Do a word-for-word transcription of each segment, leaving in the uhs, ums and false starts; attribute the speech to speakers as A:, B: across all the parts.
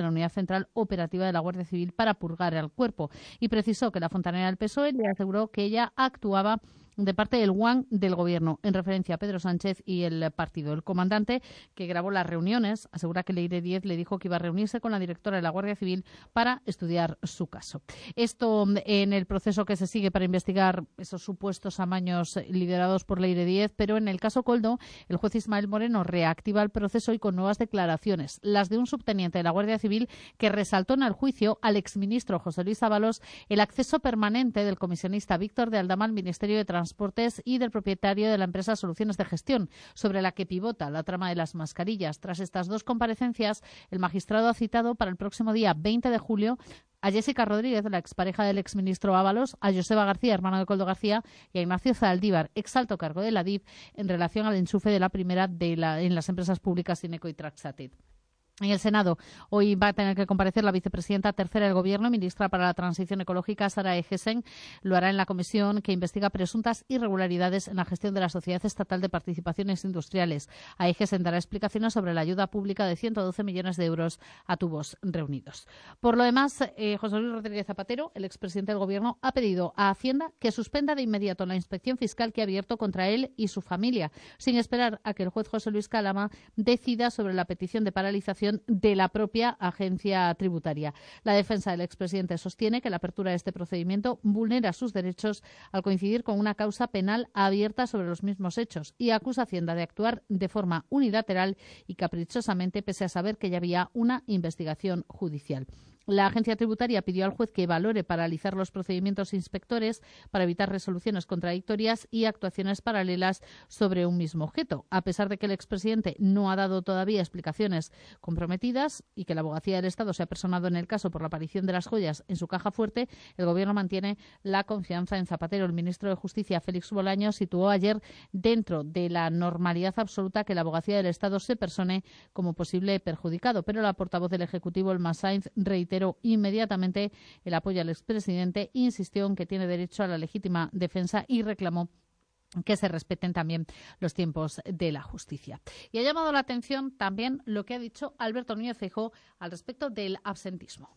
A: la unidad central operativa de la Guardia Civil para purgar el cuerpo. Y precisó que la fontanera del P S O E le aseguró que ella actuaba de parte del guan del Gobierno, en referencia a Pedro Sánchez y el partido. El comandante, que grabó las reuniones, asegura que Leire Díez le dijo que iba a reunirse con la directora de la Guardia Civil para estudiar su caso. Esto en el proceso que se sigue para investigar esos supuestos amaños liderados por Leire Díez, pero en el caso Koldo, el juez Ismael Moreno reactiva el proceso y con nuevas declaraciones, las de un subteniente de la Guardia Civil que resaltó en el juicio al exministro José Luis Ábalos el acceso permanente del comisionista Víctor de Aldama al Ministerio de Transportes Transportes y del propietario de la empresa Soluciones de Gestión, sobre la que pivota la trama de las mascarillas. Tras estas dos comparecencias, el magistrado ha citado para el próximo día veinte de julio a Jessica Rodríguez, la expareja del exministro Ábalos, a Joseba García, hermano de Koldo García, y a Ignacio Zaldívar, ex alto cargo de la D I F, en relación al enchufe de la primera de la, en las empresas públicas Ineco y Traxatit. En el Senado hoy va a tener que comparecer la vicepresidenta tercera del Gobierno, ministra para la Transición Ecológica, Sara Egesen. Lo hará en la comisión que investiga presuntas irregularidades en la gestión de la Sociedad Estatal de Participaciones Industriales. A Egesen dará explicaciones sobre la ayuda pública de ciento doce millones de euros a tubos reunidos. Por lo demás, eh, José Luis Rodríguez Zapatero, el expresidente del Gobierno, ha pedido a Hacienda que suspenda de inmediato la inspección fiscal que ha abierto contra él y su familia, sin esperar a que el juez José Luis Calama decida sobre la petición de paralización de la propia agencia tributaria. La defensa del expresidente sostiene que la apertura de este procedimiento vulnera sus derechos al coincidir con una causa penal abierta sobre los mismos hechos y acusa a Hacienda de actuar de forma unilateral y caprichosamente pese a saber que ya había una investigación judicial. La agencia tributaria pidió al juez que valore paralizar los procedimientos inspectores para evitar resoluciones contradictorias y actuaciones paralelas sobre un mismo objeto. A pesar de que el expresidente no ha dado todavía explicaciones comprometidas y que la abogacía del Estado se ha personado en el caso por la aparición de las joyas en su caja fuerte, el Gobierno mantiene la confianza en Zapatero. El ministro de Justicia, Félix Bolaños, situó ayer dentro de la normalidad absoluta que la abogacía del Estado se persone como posible perjudicado, pero la portavoz del Ejecutivo, Elma Sainz, reiteró inmediatamente el apoyo al expresidente, insistió en que tiene derecho a la legítima defensa y reclamó que se respeten también los tiempos de la justicia. Y ha llamado la atención también lo que ha dicho Alberto Núñez Feijóo al respecto del absentismo.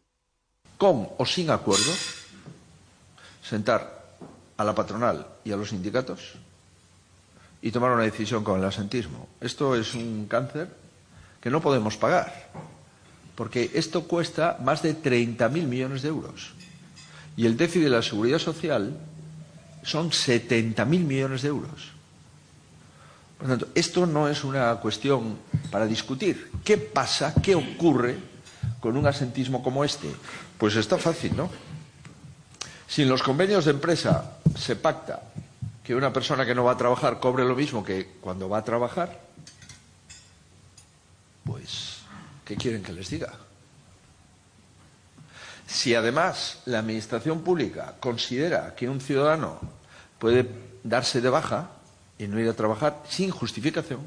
B: Con o sin acuerdo, sentar a la patronal y a los sindicatos y tomar una decisión con el absentismo. Esto es un cáncer que no podemos pagar, porque esto cuesta más de treinta mil millones de euros y el déficit de la Seguridad Social son setenta mil millones de euros. Por lo tanto, esto no es una cuestión para discutir. ¿Qué pasa? ¿Qué ocurre con un absentismo como este? Pues está fácil, ¿no? Si en los convenios de empresa se pacta que una persona que no va a trabajar cobre lo mismo que cuando va a trabajar, pues ¿qué quieren que les diga? Si además la Administración Pública considera que un ciudadano puede darse de baja y no ir a trabajar sin justificación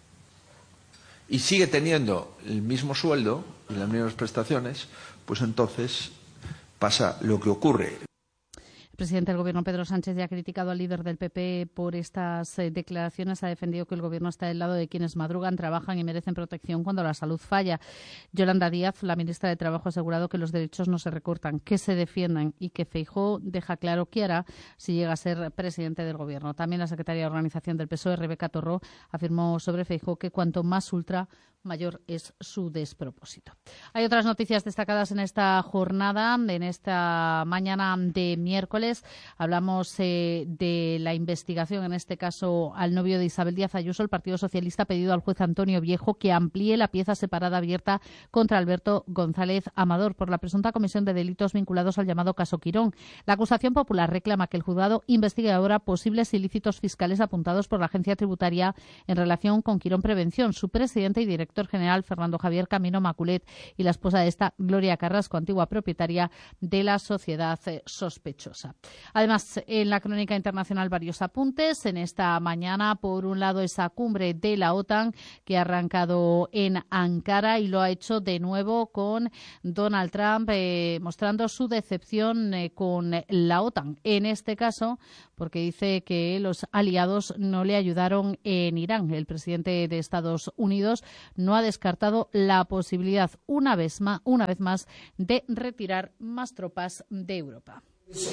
B: y sigue teniendo el mismo sueldo y las mismas prestaciones, pues entonces pasa lo que ocurre.
A: El presidente del Gobierno, Pedro Sánchez, ya ha criticado al líder del P P por estas eh, declaraciones. Ha defendido que el Gobierno está del lado de quienes madrugan, trabajan y merecen protección cuando la salud falla. Yolanda Díaz, la ministra de Trabajo, ha asegurado que los derechos no se recortan, que se defiendan y que Feijóo deja claro qué hará si llega a ser presidente del Gobierno. También la secretaria de Organización del P S O E, Rebeca Torró, afirmó sobre Feijóo que cuanto más ultra, mayor es su despropósito. Hay otras noticias destacadas en esta jornada, en esta mañana de miércoles. Hablamos eh, de la investigación, en este caso al novio de Isabel Díaz Ayuso. El Partido Socialista ha pedido al juez Antonio Viejo que amplíe la pieza separada abierta contra Alberto González Amador por la presunta comisión de delitos vinculados al llamado caso Quirón. La acusación popular reclama que el juzgado investigue ahora posibles ilícitos fiscales apuntados por la agencia tributaria en relación con Quirón Prevención. Su presidente y director general, Fernando Javier Camino Maculet, y la esposa de esta, Gloria Carrasco, antigua propietaria de la sociedad eh, sospechosa. Además, en la crónica internacional varios apuntes. En esta mañana, por un lado, esa cumbre de la OTAN que ha arrancado en Ankara y lo ha hecho de nuevo con Donald Trump eh, mostrando su decepción eh, con la OTAN. En este caso, porque dice que los aliados no le ayudaron en Irán. El presidente de Estados Unidos no ha descartado la posibilidad una vez más, una vez más de retirar más tropas de Europa.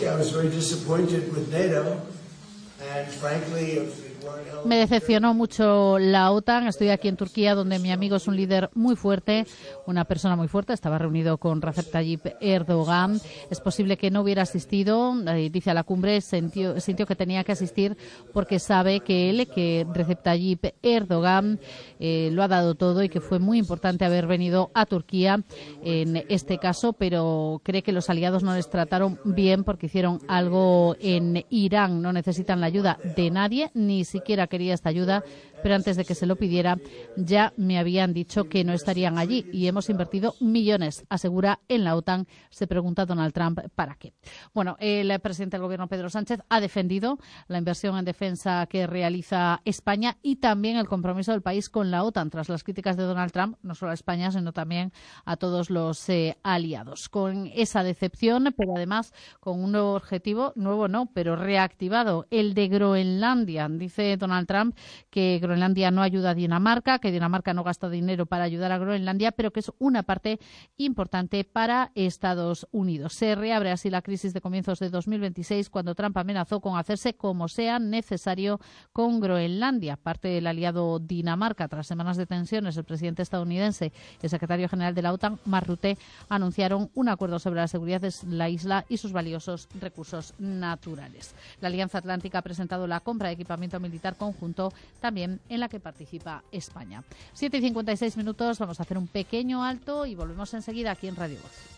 A: Me decepcionó mucho la OTAN. Estoy aquí en Turquía, donde mi amigo es un líder muy fuerte, una persona muy fuerte. Estaba reunido con Recep Tayyip Erdogan. Es posible que no hubiera asistido. Eh, dice a la cumbre, sintió, sintió que tenía que asistir porque sabe que él, que Recep Tayyip Erdogan, eh, lo ha dado todo y que fue muy importante haber venido a Turquía en este caso, pero cree que los aliados no les trataron bien porque hicieron algo en Irán. No necesitan la ayuda de nadie, ni siquiera quería esta ayuda, pero antes de que se lo pidiera ya me habían dicho que no estarían allí y hemos invertido millones, asegura en la OTAN. Se pregunta Donald Trump para qué. Bueno, el presidente del gobierno, Pedro Sánchez, ha defendido la inversión en defensa que realiza España y también el compromiso del país con la OTAN tras las críticas de Donald Trump, no solo a España, sino también a todos los eh, aliados. Con esa decepción, pero además con un nuevo objetivo, nuevo no, pero reactivado, el de Groenlandia. Dice Donald Trump que Groenlandia no ayuda a Dinamarca, que Dinamarca no gasta dinero para ayudar a Groenlandia, pero que es una parte importante para Estados Unidos. Se reabre así la crisis de comienzos de dos mil veintiséis, cuando Trump amenazó con hacerse como sea necesario con Groenlandia, parte del aliado Dinamarca. Tras semanas de tensiones, el presidente estadounidense y el secretario general de la OTAN, Mark Rutte, anunciaron un acuerdo sobre la seguridad de la isla y sus valiosos recursos naturales. La Alianza Atlántica ha presentado la compra de equipamiento militar conjunto, también en la que participa España. siete y cincuenta y seis minutos, vamos a hacer un pequeño alto y volvemos enseguida aquí en Radio Voz.